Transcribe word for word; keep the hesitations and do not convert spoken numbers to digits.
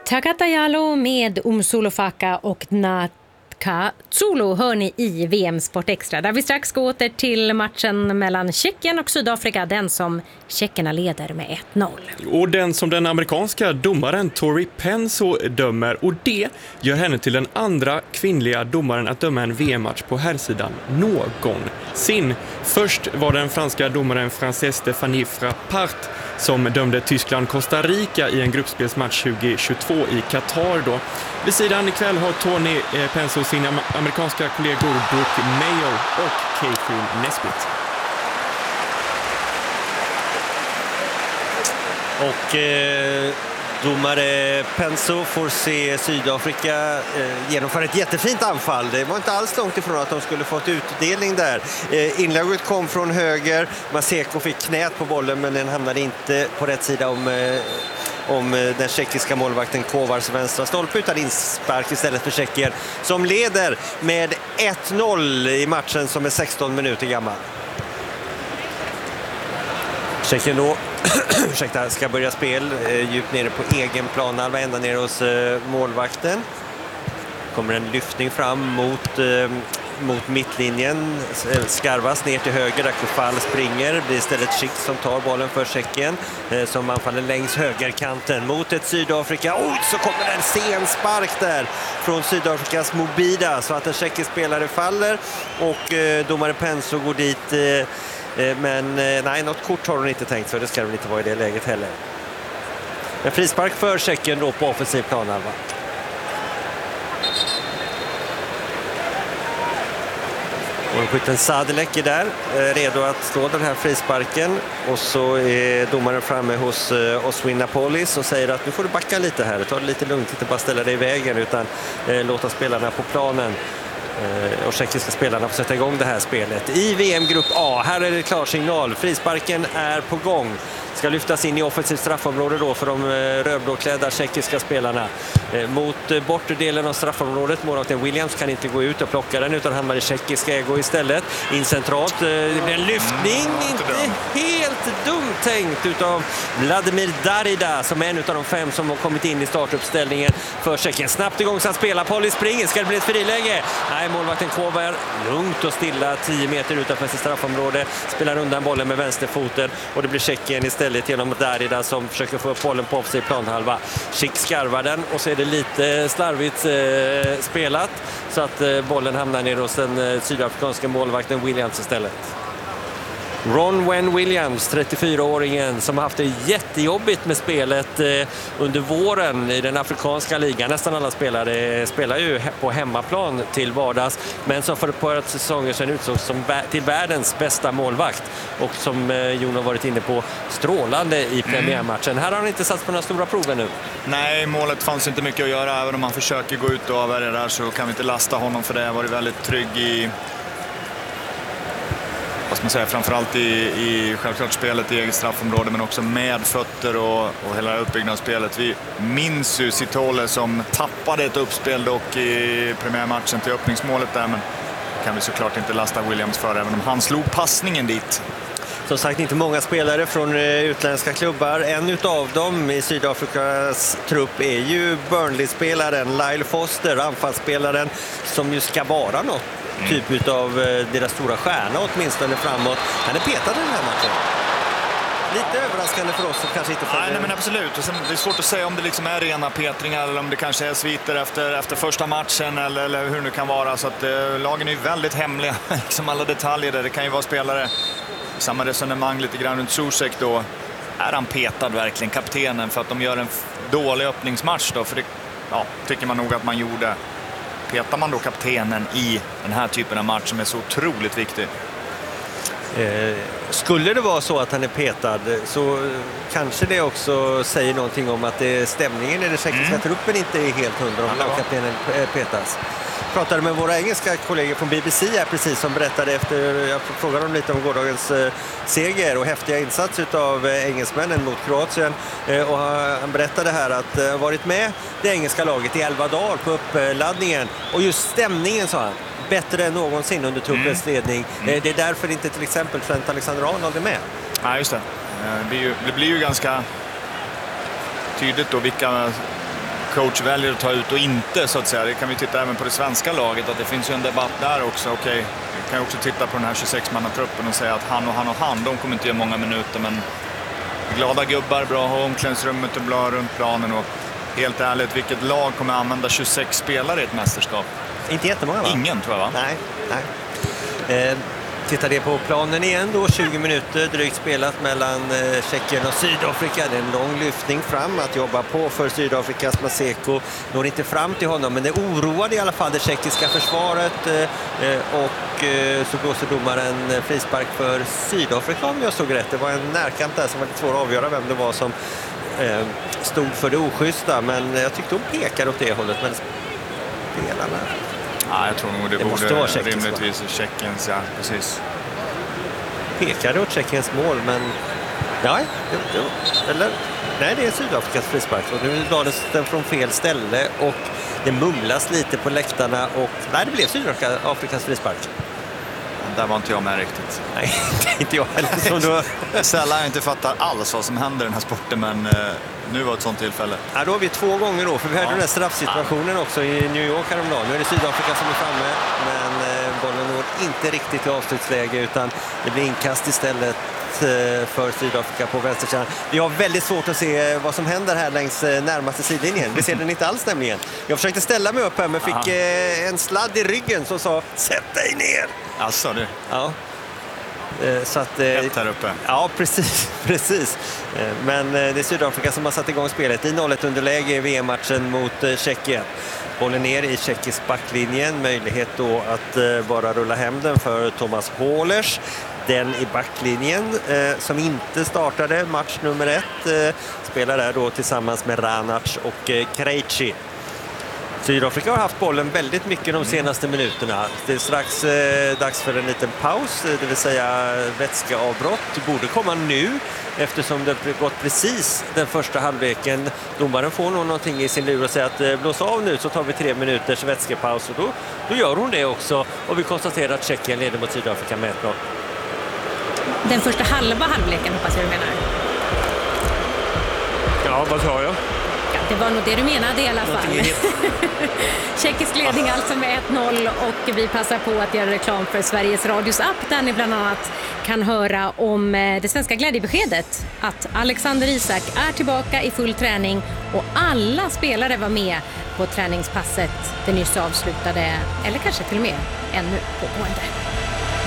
Takatajalo med Umsulofaka och Natka Zulu hör ni i V M Sport Extra, där vi strax går åter till matchen mellan Tjeckien och Sydafrika, den som tjeckerna leder med ett noll. Och den som den amerikanska domaren Tori Penso dömer, och det gör henne till den andra kvinnliga domaren att döma en V M-match på herrsidan någonsin. Först var den franska domaren Frances Stéphanie Frappart som dömde Tyskland-Costa Rica i en gruppspelsmatch tjugohundratjugotvå i Qatar då. Vid sidan ikväll har Tony Penso sina amerikanska kollegor Brooke Mayo och Catherine Nesbitt. Och eh, domare Penso får se Sydafrika eh, genomföra ett jättefint anfall. Det var inte alls långt ifrån att de skulle fått utdelning där. Eh, inlägget kom från höger. Maseko fick knät på bollen, men den hamnade inte på rätt sida om, eh, om den tjeckiska målvakten Kovars vänstra stolpe, utan inspark istället för Tjeckien, som leder med ett noll i matchen som är sexton minuter gammal. Tjeckien då ursäkta, ska börja spel eh, djupt nere på egen plan, halva ända ner hos eh, målvakten. Kommer en lyftning fram mot, eh, mot mittlinjen. Skarvas ner till höger där Kufal springer. Det är istället Schick som tar bollen för Tjeckien, eh, som anfaller längs högerkanten mot ett Sydafrika. Oj, så kommer en sen spark där från Sydafrikas Mobida, så att en tjeckisk spelare faller och eh, domare Penso går dit. Eh, Men nej, något kort har hon inte tänkt, så det ska det inte vara i det läget heller. En frispark för Tjeckien då på offensiv planhalva. Och skytten Sadilek är där, redo att slå den här frisparken. Och så är domaren framme hos Oswin Napolis och säger att nu får du backa lite här. Ta det lite lugnt, inte bara ställa dig i vägen, utan eh, låta spelarna på planen och tjeckiska spelarna får sätta igång det här spelet. I V M-grupp A, här är det klar signal. Frisparken är på gång. Ska lyftas in i offensivt straffområde då för de rödblåklädda tjeckiska spelarna. Mot bortdelen av straffområdet. Målvakten Williams kan inte gå ut och plocka den, utan hamnar i tjeckiska ägo istället. In centralt. Det blir en lyftning. Inte helt dumt tänkt utav Vladimir Darida, som är en av de fem som har kommit in i startuppställningen för Tjeckien. Snabbt igång så att spela. Polly springer. Ska det bli ett friläge? Nej, målvakten Kovar lugnt och stilla tio meter utanför sitt straffområde. Spelar undan bollen med vänsterfoten, och det blir Tjeckien istället genom Darida som försöker få upp bollen på sig i planhalva. Schick skarvar den, och så är det lite slarvigt eh, spelat, så att eh, bollen hamnar ner hos den eh, sydafrikanska målvakten Williams istället. Ron Wen Williams, trettiofyraåringen, som har haft det jättejobbigt med spelet eh, under våren i den afrikanska ligan. Nästan alla spelare spelar ju på hemmaplan till vardags, men som för ett par säsonger sedan utsågs som till världens bästa målvakt, och som eh, Jon har varit inne på, strålande i premiärmatchen. Mm. Här har han inte satt på några stora prover nu. Nej, målet fanns inte mycket att göra. Även om man försöker gå ut och avvärja där, så kan vi inte lasta honom för det. Han var väldigt trygg i... vad ska man säga, framförallt i, i självklart spelet i eget straffområde, men också med fötter och, och hela uppbyggnadsspelet. Vi minns ju Sitole som tappade ett uppspel dock i premiärmatchen till öppningsmålet där, men kan vi såklart inte lasta Williams för, även om han slog passningen dit. Som sagt, inte många spelare från utländska klubbar. En utav dem i Sydafrikas trupp är ju Burnley-spelaren Lyle Foster, anfallsspelaren som ju ska vara något typ av deras stora stjärna åtminstone framåt. Han är petad i den här matchen. Lite överraskande för oss som kanske inte får... Nej, nej, men absolut. Och sen, det är svårt att säga om det liksom är rena petringar eller om det kanske är sviter efter, efter första matchen eller, eller hur det nu kan vara. Så att eh, lagen är ju väldigt hemliga, liksom alla detaljer där. Det kan ju vara spelare, samma resonemang lite grann runt Zuzek då. Är han petad verkligen, kaptenen, för att de gör en dålig öppningsmatch då? För det, ja, tycker man nog att man gjorde. Petar man då kaptenen i den här typen av match som är så otroligt viktig? Eh, skulle det vara så att han är petad, så kanske det också säger någonting om att det, stämningen i den tjeckiska mm. truppen inte är helt hundra om kaptenen petas. Jag pratade med våra engelska kollegor från B B C här precis, som berättade efter, jag frågade dem lite om gårdagens eh, seger och häftiga insats av eh, engelsmännen mot Kroatien, eh, och han berättade här att eh, varit med det engelska laget i elva dagar på uppladdningen, och just stämningen, sa han, bättre än någonsin under truppens mm. ledning. Mm. Eh, det är därför inte till exempel Trent Alexander-Arnold är med. Ja, just det. Det blir ju, det blir ju ganska tydligt då vilka coach väljer att ta ut och inte, så att säga. Det kan vi titta även på det svenska laget, att det finns ju en debatt där också. Okej, vi kan ju också titta på den här tjugosex-mannatruppen och säga att han och han och han, de kommer inte ge många minuter, men glada gubbar, bra omklädningsrummet och bra runt planen. Och helt ärligt, vilket lag kommer använda tjugosex spelare i ett mästerskap? Inte jättemånga, va? Ingen, tror jag, va? Nej, nej. Eh, tittar det på planen igen då, tjugo minuter drygt spelat mellan eh, Tjeckien och Sydafrika. Det är en lång lyftning fram att jobba på för Sydafrikas Maseko. Når inte fram till honom, men det oroade i alla fall det tjeckiska försvaret. Eh, och eh, så blåser domaren eh, frispark för Sydafrika, om jag såg rätt. Det var en närkamp där som var lite svår att avgöra vem det var som eh, stod för det oschyssta. Men jag tyckte de pekade åt det hållet. Men spelarna... Ja, jag tror nog det, det borde vara rimligtvis Tjeckiens, ja, precis. Pekade åt Tjeckiens mål, men nej, jo, jo. Eller, nej, det är Sydafrikas frispark. Och nu lades den från fel ställe och det mumlas lite på läktarna och nej, det blev Sydafrikas frispark. Där var inte jag med riktigt. Nej, inte jag heller. Som då... Sällan jag inte fattar alls vad som händer i den här sporten, men eh, nu var ett sånt tillfälle. Ja, då har vi två gånger då, för vi hade ja. den här straffsituationen ja. också i New York häromdagen. Nu är det Sydafrika som är framme, men eh, bollen når inte riktigt i avslutsläge, utan det blir inkast istället för Sydafrika på vänstersidan. Vi har väldigt svårt att se vad som händer här längs närmaste sidlinjen. Vi ser den inte alls nämligen. Jag försökte ställa mig upp här, men fick Aha. en sladd i ryggen som sa sätt dig ner. Alltså du. Ja. Så att, Helt här uppe. Ja, precis, precis. Men det är Sydafrika som har satt igång spelet i noll ett underläge i V M-matchen mot Tjeckien. Bollen ner i tjeckisk backlinjen. Möjlighet då att bara rulla hem den för Thomas Hålers. Den i backlinjen eh, som inte startade match nummer ett eh, spelar där då tillsammans med Ranac och eh, Krejci. Sydafrika har haft bollen väldigt mycket de senaste minuterna. Det är strax eh, dags för en liten paus, det vill säga vätskeavbrott. Det borde komma nu eftersom det gått precis den första halvleken. Domaren får nog någonting i sin lur och säger att eh, blås av nu så tar vi tre minuters vätskepaus. Och då, då gör hon det också och vi konstaterar att Tjeckien leder mot Sydafrika med ett noll. Den första halva halvleken hoppas jag du menar. Ja, vad sa jag? Ja, det var nog det du menade i alla fall. Tjeckisk ledning alltså med ett noll och vi passar på att göra reklam för Sveriges Radios app där ni bland annat kan höra om det svenska glädjebeskedet att Alexander Isak är tillbaka i full träning och alla spelare var med på träningspasset det nyss avslutade eller kanske till och med ännu pågående.